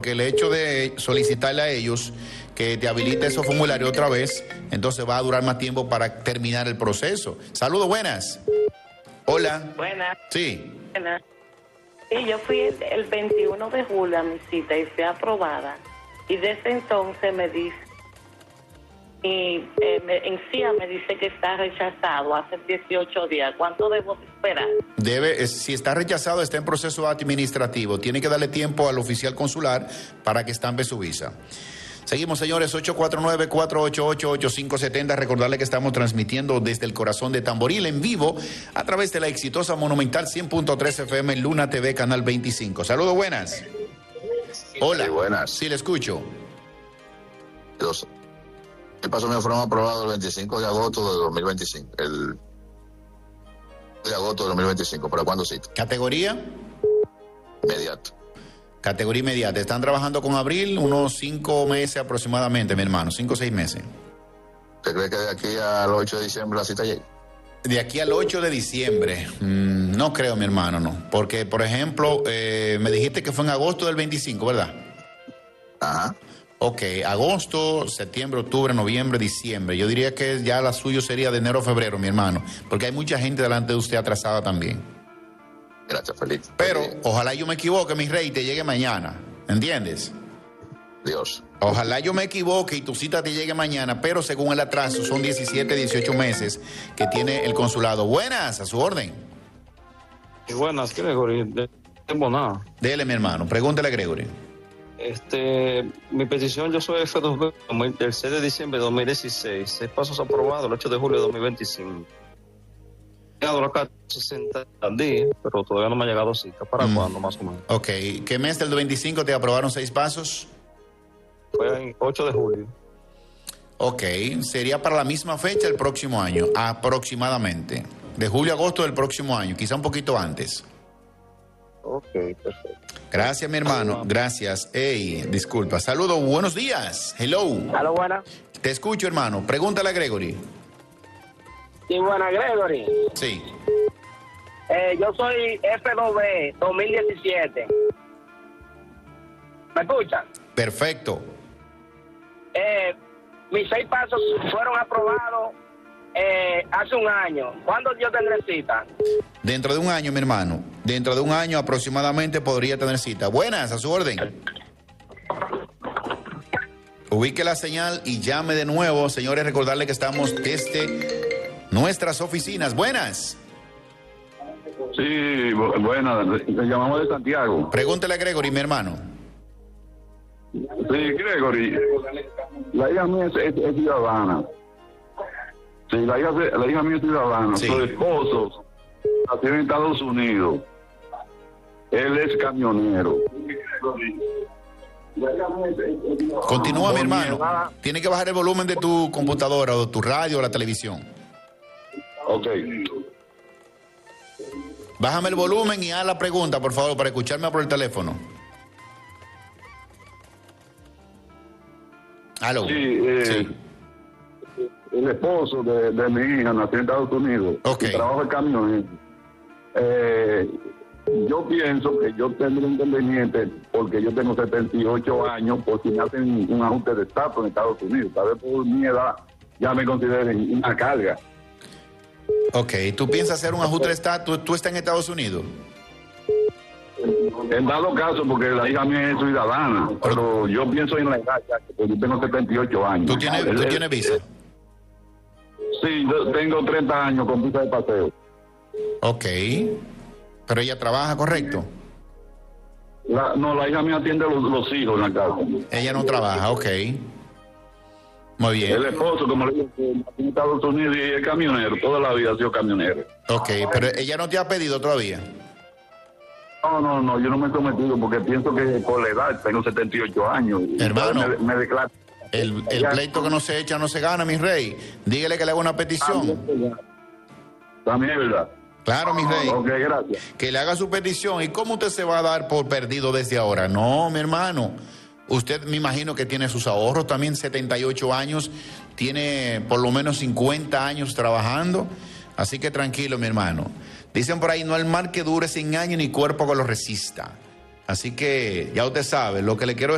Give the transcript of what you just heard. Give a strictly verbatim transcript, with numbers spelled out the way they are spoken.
porque el hecho de solicitarle a ellos que te habilite esos formularios otra vez, entonces va a durar más tiempo para terminar el proceso. Saludos, buenas. Hola. Buenas. Sí. Buenas. Sí, yo fui el, el veintiuno de julio a mi cita y fui aprobada. Y desde entonces me dice, y eh, me, en C I A me dice que está rechazado hace dieciocho días. ¿Cuánto debo esperar? Debe, si está rechazado, está en proceso administrativo. Tiene que darle tiempo al oficial consular para que estampe su visa. Seguimos, señores, ocho cuatro nueve, cuatro ocho ocho, ocho cinco siete cero. Recordarle que estamos transmitiendo desde el corazón de Tamboril en vivo a través de la exitosa Monumental cien punto tres F M, Luna T V, Canal veinticinco. Saludos, buenas. Hola. Sí, buenas. Sí, le escucho. Los, el paso mío fueron aprobados el veinticinco de agosto de dos mil veinticinco. El de agosto de dos mil veinticinco. ¿Para cuándo cita? ¿Categoría? Inmediato. Categoría inmediata. Están trabajando con Abril unos cinco meses aproximadamente, mi hermano. Cinco o seis meses. ¿Usted cree que de aquí al ocho de diciembre la cita llegue? De aquí al ocho de diciembre, mmm, no creo, mi hermano, no. Porque, por ejemplo, eh, me dijiste que fue en agosto del veinticinco, ¿verdad? Ajá. Ok, agosto, septiembre, octubre, noviembre, diciembre. Yo diría que ya la suyo sería de enero a febrero, mi hermano. Porque hay mucha gente delante de usted atrasada también. Gracias, Felipe. Pero Eh, ojalá yo me equivoque, mi rey, y te llegue mañana. ¿Entiendes? Dios. Ojalá yo me equivoque y tu cita te llegue mañana, pero según el atraso son diecisiete, dieciocho meses que tiene el consulado. Buenas, a su orden. Y buenas, Gregory, de Boná. Dele, mi hermano, pregúntele a Gregory. Este, mi petición, yo soy F dos B, el seis de diciembre de dos mil dieciséis, seis pasos aprobados el ocho de julio de dos mil veinticinco. He dado acá sesenta días, pero todavía no me ha llegado cita. ¿Para mm. cuándo, más o menos? Ok, ¿qué mes del veinticinco te aprobaron seis pasos? Fue en ocho de julio. Ok, sería para la misma fecha el próximo año, aproximadamente. De julio a agosto del próximo año, quizá un poquito antes. Ok, perfecto. Gracias, mi hermano, gracias. Ey, disculpa. Saludos, buenos días. Hello. Aló, buena. Te escucho, hermano. Pregúntale a Gregory. Sí, buena, Gregory. Sí. Eh, yo soy F dos B dos mil diecisiete. ¿Me escuchan? Perfecto. Eh, mis seis pasos fueron aprobados eh, hace un año. ¿Cuándo yo tendré cita? Dentro de un año, mi hermano. Dentro de un año aproximadamente podría tener cita. Buenas, a su orden. Ubique la señal y llame de nuevo. Señores, recordarle que estamos desde nuestras oficinas. Buenas. Sí, buenas. Le llamamos de Santiago. Pregúntele a Gregory, mi hermano. Sí, Gregory. La hija mía es, es, es ciudadana. Sí, la hija, la hija mía es ciudadana. Sí. Su esposo nació en Estados Unidos. Él es camionero. Continúa, mi hermano. Niega. Tiene que bajar el volumen de tu computadora o de tu radio o la televisión. Ok. Bájame el volumen y haz la pregunta, por favor, para escucharme por el teléfono. Aló. Sí, eh, Sí. el esposo de, de mi hija nació en Estados Unidos. Ok. Y trabaja de camionero. Eh, yo pienso que yo tendré un inconveniente porque yo tengo setenta y ocho años por si me hacen un ajuste de estatus en Estados Unidos. Tal vez por mi edad ya me consideren una carga. Ok, ¿tú piensas hacer un ajuste de estatus? ¿Tú estás en Estados Unidos? En dado caso, porque la hija mía es ciudadana, pero yo pienso en la edad, ya que yo tengo setenta y ocho años. ¿Tú tienes, ¿tú tienes visa? Sí, yo tengo treinta años con visa de paseo. Ok, pero ella trabaja, ¿correcto? La, no, la hija mía atiende a los, los hijos en la casa. Ella no trabaja, ok. Muy bien. El esposo, como le digo, nació en Estados Unidos y es camionero, toda la vida ha sido camionero. Ok, pero ella no te ha pedido todavía. No, no, no, yo no me he sometido porque pienso que por la edad, tengo setenta y ocho años. y Hermano, me, me declaro. El, el pleito que no se echa no se gana, mi rey. Dígale que le haga una petición. También es verdad. Claro, mi rey. Ok, gracias. Que le haga su petición. ¿Y cómo usted se va a dar por perdido desde ahora? No, mi hermano. Usted me imagino que tiene sus ahorros también, setenta y ocho años. Tiene por lo menos cincuenta años trabajando. Así que tranquilo, mi hermano. Dicen por ahí, no hay mal que dure cien años ni cuerpo que lo resista. Así que ya usted sabe, lo que le quiero